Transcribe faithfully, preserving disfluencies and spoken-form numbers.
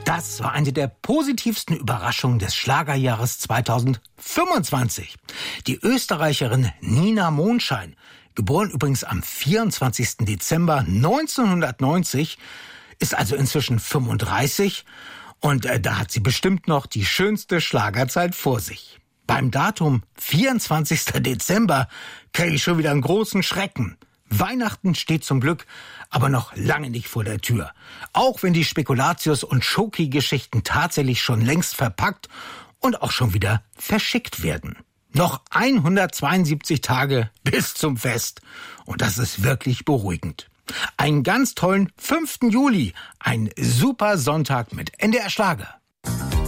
Das war eine der positivsten Überraschungen des Schlagerjahres zweitausendfünfundzwanzig. Die Österreicherin Nina Mondschein, geboren übrigens am vierundzwanzigsten Dezember neunzehnhundertneunzig, ist also inzwischen fünfunddreißig und äh, da hat sie bestimmt noch die schönste Schlagerzeit vor sich. Beim Datum vierundzwanzigsten Dezember kriege ich schon wieder einen großen Schrecken. Weihnachten steht zum Glück aber noch lange nicht vor der Tür. Auch wenn die Spekulatius- und Schoki-Geschichten tatsächlich schon längst verpackt und auch schon wieder verschickt werden. Noch hundertzweiundsiebzig Tage bis zum Fest. Und das ist wirklich beruhigend. Einen ganz tollen fünften Juli. Ein super Sonntag mit N D R Schlager.